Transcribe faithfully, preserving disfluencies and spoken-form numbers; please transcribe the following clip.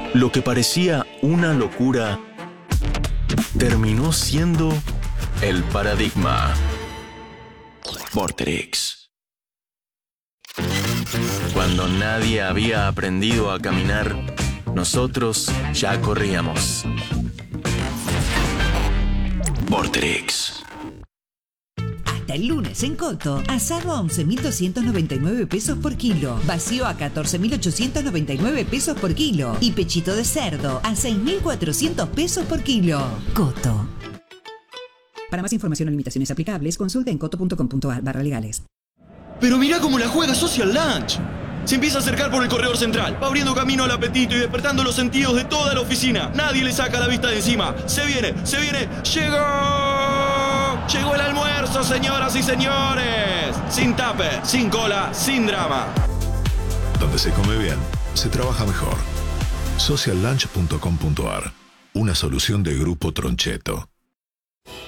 Lo que parecía una locura terminó siendo el paradigma. Vorterix. Cuando nadie había aprendido a caminar, nosotros ya corríamos. Vorterix. Hasta el lunes en Coto, asado a once mil doscientos noventa y nueve pesos por kilo, vacío a catorce mil ochocientos noventa y nueve pesos por kilo y pechito de cerdo a seis mil cuatrocientos pesos por kilo. Coto. Para más información o limitaciones aplicables, consulta en coto punto com punto a r barra legales. Pero mirá cómo la juega Social Lunch. Se empieza a acercar por el corredor central, va abriendo camino al apetito y despertando los sentidos de toda la oficina. Nadie le saca la vista de encima. Se viene, se viene, ¡llegó! ¡Llegó el almuerzo, señoras y señores! Sin tape, sin cola, sin drama. Donde se come bien, se trabaja mejor. social lunch punto com punto a r. Una solución de Grupo Troncheto.